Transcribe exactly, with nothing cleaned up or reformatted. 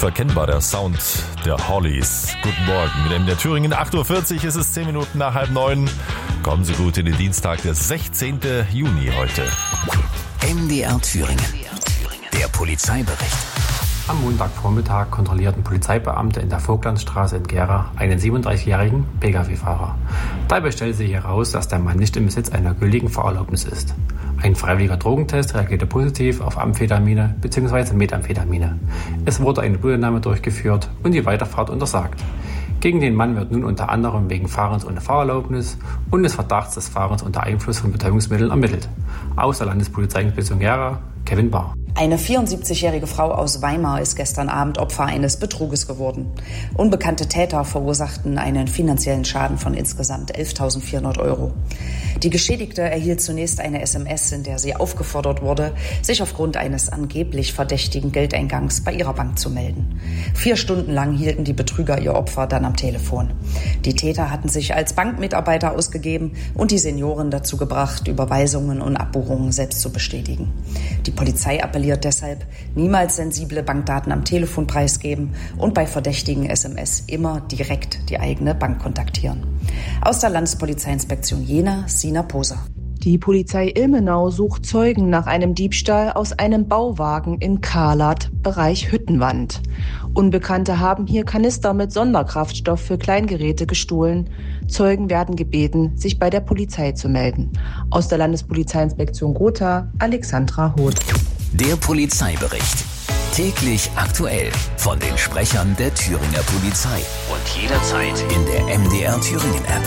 unverkennbar der Sound der Hollies. Guten Morgen, in der Thüringen, acht Uhr vierzig, ist es zehn Minuten nach halb neun. Kommen Sie gut in den Dienstag, der sechzehnten Juni heute. M D R Thüringen, der Polizeibericht. Am Montagvormittag kontrollierten Polizeibeamte in der Vogtlandstraße in Gera einen siebenunddreißigjährigen Pkw-Fahrer. Dabei stellte sich heraus, dass der Mann nicht im Besitz einer gültigen Fahrerlaubnis ist. Ein freiwilliger Drogentest reagierte positiv auf Amphetamine bzw. Methamphetamine. Es wurde eine Blutentnahme durchgeführt und die Weiterfahrt untersagt. Gegen den Mann wird nun unter anderem wegen Fahrens ohne Fahrerlaubnis und des Verdachts des Fahrens unter Einfluss von Betäubungsmitteln ermittelt. Aus der Landespolizeiinspektion Gera, Kevin Bahr. Eine vierundsiebzigjährige Frau aus Weimar ist gestern Abend Opfer eines Betruges geworden. Unbekannte Täter verursachten einen finanziellen Schaden von insgesamt elftausendvierhundert Euro. Die Geschädigte erhielt zunächst eine S M S, in der sie aufgefordert wurde, sich aufgrund eines angeblich verdächtigen Geldeingangs bei ihrer Bank zu melden. Vier Stunden lang hielten die Betrüger ihr Opfer dann am Telefon. Die Täter hatten sich als Bankmitarbeiter ausgegeben und die Seniorin dazu gebracht, Überweisungen und Abbuchungen selbst zu bestätigen. Die Polizei appelliert deshalb, niemals sensible Bankdaten am Telefon preisgeben und bei verdächtigen S M S immer direkt die eigene Bank kontaktieren. Aus der Landespolizeiinspektion Jena, Sina Poser. Die Polizei Ilmenau sucht Zeugen nach einem Diebstahl aus einem Bauwagen in Karlat, Bereich Hüttenwand. Unbekannte haben hier Kanister mit Sonderkraftstoff für Kleingeräte gestohlen. Zeugen werden gebeten, sich bei der Polizei zu melden. Aus der Landespolizeiinspektion Gotha, Alexandra Hoth. Der Polizeibericht. Täglich aktuell von den Sprechern der Thüringer Polizei und jederzeit in der M D R Thüringen App.